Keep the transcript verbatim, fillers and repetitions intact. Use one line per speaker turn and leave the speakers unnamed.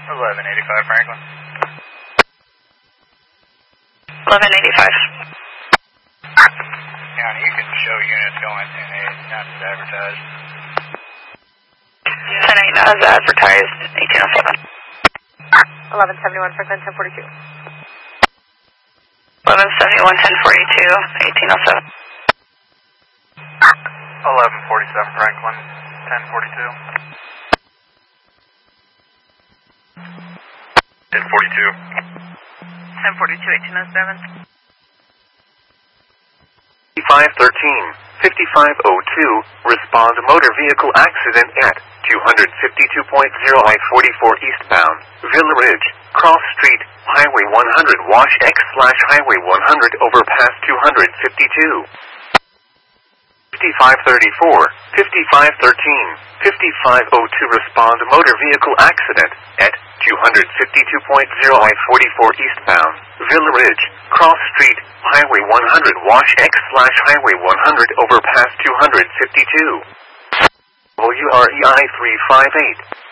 eleven eighty-five Franklin.
eleven eighty-five.
County, you can show units going ten eight, not as advertised.
ten eight as advertised, eighteen oh seven.
eleven seventy-one Franklin, ten forty-two.
eleven seventy-one, ten forty-two, eighteen oh seven.
eleven forty-seven Franklin, ten forty-two. ten forty-two.
ten forty-two, eighteen oh seven.
five thirteen, fifty-five oh two, respond motor vehicle accident at two fifty-two point zero I forty-four eastbound, Villa Ridge, Cross Street, Highway one hundred, Wash X slash Highway one hundred, overpass two fifty-two. fifty-five thirty-four, fifty-five thirteen, fifty-five oh two, respond motor vehicle accident at two fifty-two point zero I forty-four eastbound, Villa Ridge, Cross Street, Highway one hundred, Wash X slash Highway one hundred, overpass two fifty-two. W R E I three five eight.